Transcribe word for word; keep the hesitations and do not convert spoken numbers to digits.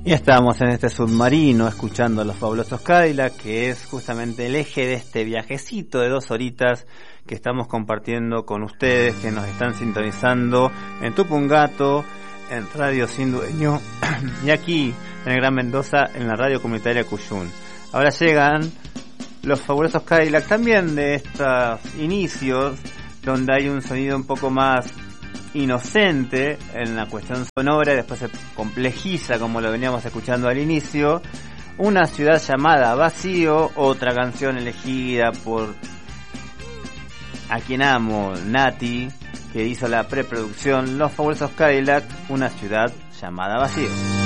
Y estamos en este submarino escuchando a los fabulosos Cadillac, que es justamente el eje de este viajecito de dos horitas que estamos compartiendo con ustedes, que nos están sintonizando en Tupungato, en Radio Sin Dueño, y aquí en el Gran Mendoza, en la radio comunitaria Cuyún. Ahora llegan los fabulosos Cadillac, también de estos inicios, donde hay un sonido un poco más inocente en la cuestión sonora y después se complejiza, como lo veníamos escuchando al inicio. Una ciudad llamada Vacío, otra canción elegida por a quien amo, Nati, que hizo la preproducción. Los fabulosos Cadillac, Una ciudad llamada Vacío.